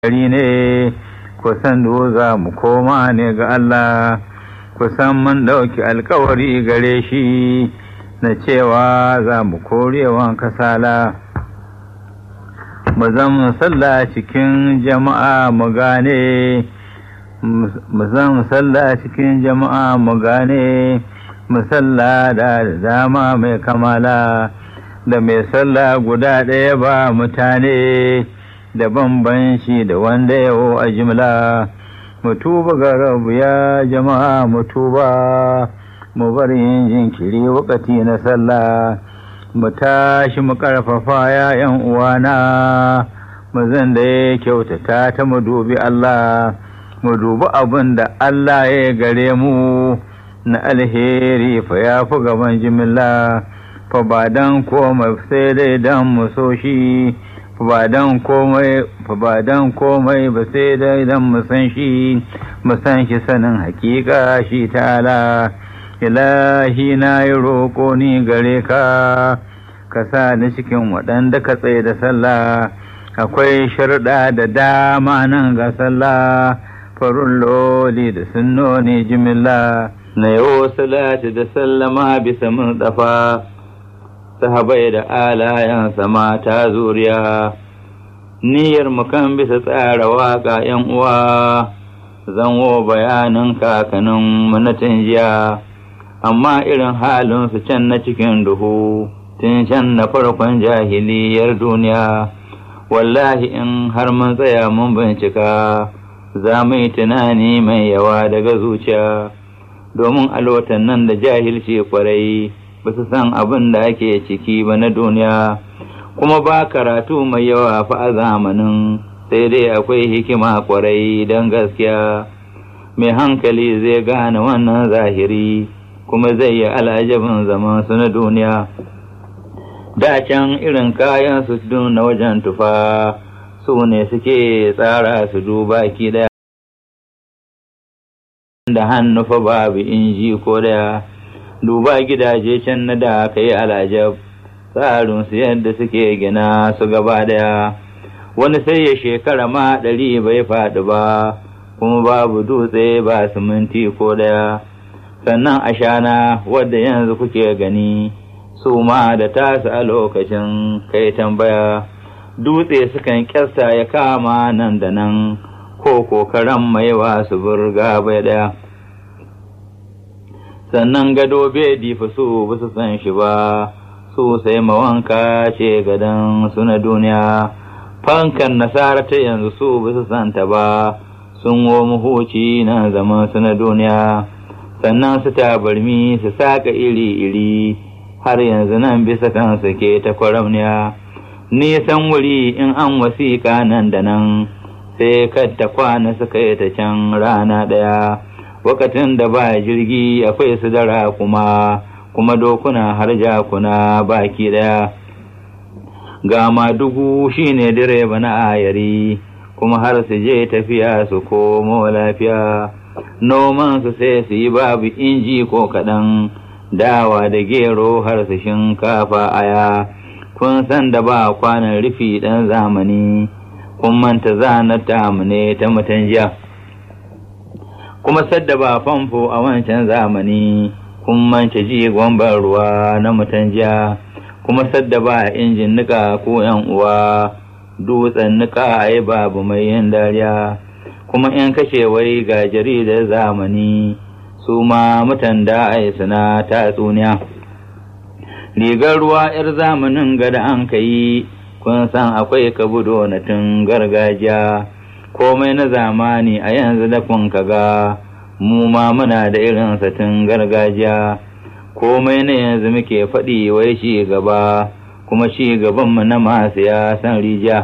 gari ne kusan za mu koma ne ga Allah, kusan mun ɗauki alkawari gare shi na cewa za mu korewan kasala. Mu zan sallah cikin jama'a mu gane, mu zan sallah cikin jama'a mu gane, mu sallah da dama mai kamala, da mai sallah guda ɗaya ba mutane, da bambanci da wanda yawo a jimla. Mu tuba ga rabu ya jama'a, mu tuba mu bar yin jinkiri wakati na sallah. Mu tashi mu karfafa ya yan uwana, mu zan da ya kyautata ta mu dubi Allah, mu dubi abin da Allah ya gare mu na alheri fa ya fi gaban jimilla. Fa ba dan komai sai dai dan mu so shi, ba dan komai ba sai dai dan mu san shi sanin hakika shi ta'ala. Ilahi na yi roƙo ni gare ka, ka sa ni cikin waɗanda ka tsaye da sallah. Akwai sharɗa da dama nan ga sallah, farun loli da sunnoni jimilla. Na yau salati da sallama bisa mun dafa, sahabai da alayansa mata zuriya. Niyyar kan bisa tsara waka ‘yan uwa, zanwo bayanin kakanin manatin jiya, amma irin halinsu can na cikin duhu, tun can na farkon jahiliyar duniya. Wallahi in har mun tsaya mun bincika, za mu yi tunani mai yawa daga zuciya, domin alwatan nan da jahilci kwarai, ba su san abin da ake ciki ba na duniya, kuma ba karatu mai yawa fa a zamanin, sai dai akwai hikima kwarai don gaskiya. Mai hankali zai gane wannan zahiri, kuma zai yi al'ajabin zaman su na duniya. Da can irin kayan su na wajen tufa, su ne suke tsara su duba ki daya, da hannu fa babu inji ko daya. Duba gidaje can na da aka yi al'ajab, tsarinsu yadda suke gina su gaba daya. Wani sai ya shekara ma 100 bai faɗi ba, kuma babu dutse ba siminti ko daya. Sannan ashana wadda yanzu kuke gani, su ma da tasu a lokacin kai tambaya. Dutse sukan kyasta ya kama nan da nan, ko kokaran mai wasu burga bai daya. Sannan gado bai difa su ba su san shi ba, su sai mawanka ce gadon su na duniya. Fankan nasara ta yanzu su ba su santa ba, sun wo muhuci na zaman su na duniya. Sannan su tabarmi su saka iri-iri, har yanzu nan bisa kansu ke ta kwaramniya. Nisan wuri in an wasiƙa nan da nan, sai kadda kwana suka yi ta can rana ɗaya. Wakatin da ba jirgi akwai su dara kuma dokuna har jakuna baki daya. Ga Madugu shine direba na ayari, kuma har su je tafiya su komo lafiya. Noman su sai su yi babu inji ko kaɗan, dawa da gero har su shinkafa aya. Kun san da ba kwanan rufi ɗan zamani, kun manta zanar tamu ne ta mutan jiya. Kuma sadda ba famfo a wancan zamani, kun mance jigon ban ruwa na mutan jiya. Kuma sadda ba injin nika ko ‘yan uwa, dutsen nika ai babu mai yin dariya. Kuma in kashe wai ga jaridar zamani, su ma mutan da ai suna tatsuniya. Rigar ruwa ‘yar zamanin gada an kai, kun san akwai kabudo na tun gargajiya. Komai na zamani a yanzu da kun kaga, mu ma muna da irin satin gargajiya. Komai na yanzu muke faɗi wai ci gaba, kuma ci gabanmu na masu ya san rijiya.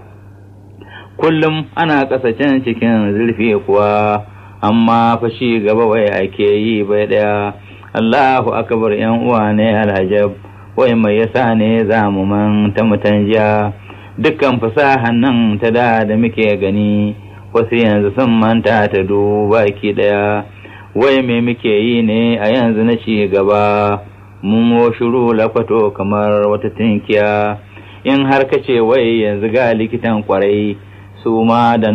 Kullum ana ƙasashen cikin zurfi kuwa, amma fa ci gaba wai ake yi bai ɗaya. Allahu akbar ‘yan uwa ne alhajab, wai mai yasa ne zamu man ta mutan jiya. Dukkan fasahan nan ta da muke gani, wasu yanzu sun manta ta duba ki daya. Wai me muke yi ne a yanzu na ci gaba, mun wo shiru lakwato kamar wata tinkiya. In har kace wai yanzu ga likitan kwarai, su ma da